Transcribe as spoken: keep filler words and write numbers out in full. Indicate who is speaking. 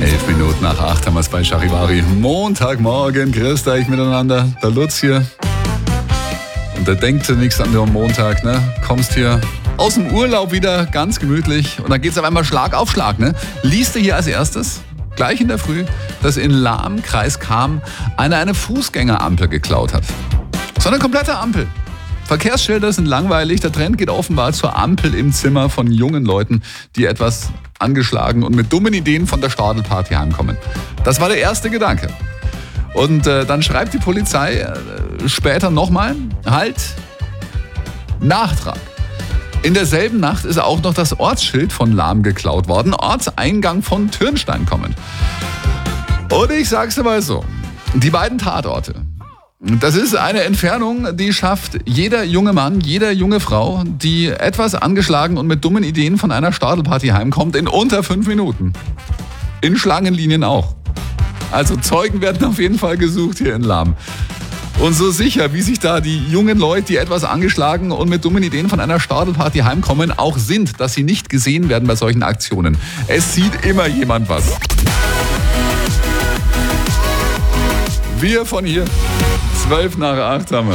Speaker 1: Elf Minuten nach acht haben wir es bei Charivari. Montagmorgen, grüßt euch miteinander. Der Lutz hier. Und der denkt nichts an den Montag, ne? Kommst hier aus dem Urlaub wieder ganz gemütlich und dann geht's auf einmal Schlag auf Schlag, ne? Liest du hier als erstes, gleich in der Früh, dass in Lahm, Kreis Cham, einer eine Fußgängerampel geklaut hat. So eine komplette Ampel. Verkehrsschilder sind langweilig, der Trend geht offenbar zur Ampel im Zimmer von jungen Leuten, die etwas angeschlagen und mit dummen Ideen von der Stadelparty heimkommen. Das war der erste Gedanke. Und äh, dann schreibt die Polizei äh, später nochmal, halt, Nachtrag. In derselben Nacht ist auch noch das Ortsschild von Lahm geklaut worden, Ortseingang von Türnstein kommend. Und ich sag's dir mal so, die beiden Tatorte, das ist eine Entfernung, die schafft jeder junge Mann, jede junge Frau, die etwas angeschlagen und mit dummen Ideen von einer Stadelparty heimkommt, in unter fünf Minuten. In Schlangenlinien auch. Also Zeugen werden auf jeden Fall gesucht hier in Lahm. Und so sicher, wie sich da die jungen Leute, die etwas angeschlagen und mit dummen Ideen von einer Stadelparty heimkommen, auch sind, dass sie nicht gesehen werden bei solchen Aktionen. Es sieht immer jemand was. Wir von hier, zwölf nach acht haben wir.